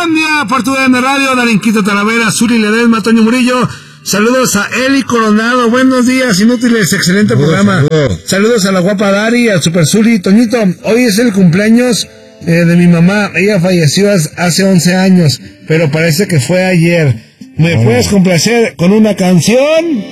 Inutilandia, por tu radio, Darinquito Talavera, Zuli Ledesma, Toño Murillo. Saludos a Eli Coronado, buenos días, inútiles, excelente programa. Saludos a la guapa Dari, al Super Zuli. Toñito, hoy es el cumpleaños de mi mamá, ella falleció hace 11 años, pero parece que fue ayer. ¿Me puedes complacer con una canción?